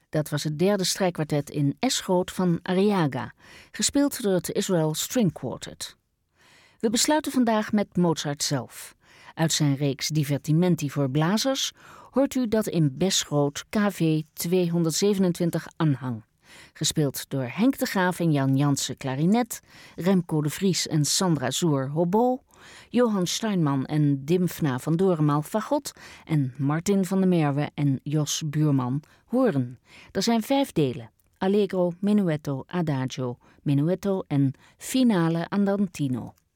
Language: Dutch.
Dat was het derde strijkkwartet in S-groot van Arriaga, gespeeld door het Israel String Quartet. We besluiten vandaag met Mozart zelf. Uit zijn reeks Divertimenti voor blazers hoort u dat in Besgroot KV 227 Anhang. Gespeeld door Henk de Graaf en Jan Jansen klarinet, Remco de Vries en Sandra Zoer hobo, Johan Steinman en Dimfna van Doremaal fagot en Martin van der Merwe en Jos Buurman hoorn. Er zijn 5 delen: Allegro, Menuetto, Adagio, Menuetto en Finale Andantino.